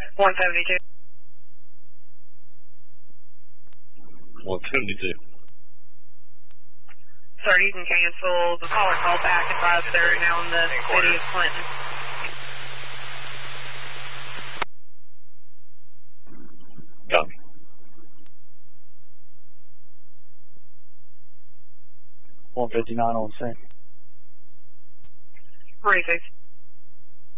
172. 172. Sir, you can cancel. The caller called back and advised they're now in the city of Clinton. Copy. 159 on scene. 46.